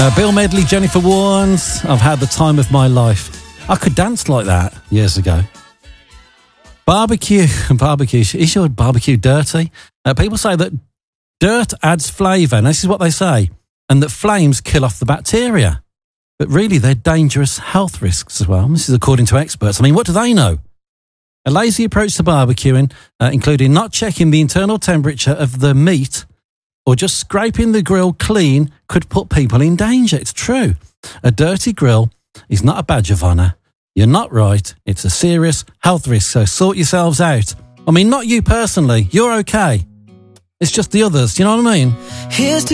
Bill Medley, Jennifer Warnes. I've had the time of my life. I could dance like that years ago. Barbecue. Is your barbecue dirty? People say that dirt adds flavour, and this is what they say, and that flames kill off the bacteria. But really, they're dangerous health risks as well. This is according to experts. I mean, what do they know? A lazy approach to barbecuing, including not checking the internal temperature of the meat or just scraping the grill clean, could put people in danger. It's true. A dirty grill is not a badge of honour. You're not right. It's a serious health risk, so sort yourselves out. I mean, not you personally. You're okay. It's just the others. You know what I mean? Here's to